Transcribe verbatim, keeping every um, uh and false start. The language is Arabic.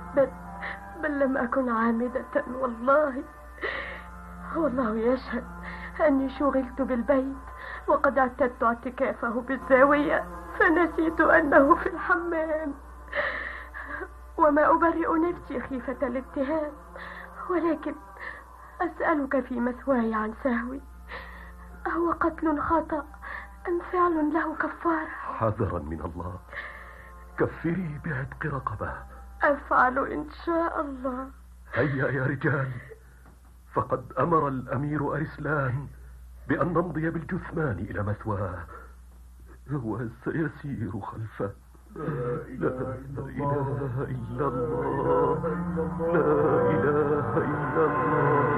بل, بل لم أكن عامدة والله. والله يشهد أني شغلت بالبيت وقد اعتدت اعتكافه بالزاوية فنسيت أنه في الحمام. وما أبرئ نفسي خيفة الاتهام، ولكن أسألك في مثواي عن سهوي، أهو قتل خطأ أم فعل له كفارة؟ حذرا من الله، كفري بعتق رقبة. أفعل إن شاء الله. هيا يا رجال، فقد أمر الأمير أرسلان بأن نمضي بالجثمان إلى مثواه، هو سيسير خلفه. لا إله إلا الله، لا إله إلا الله.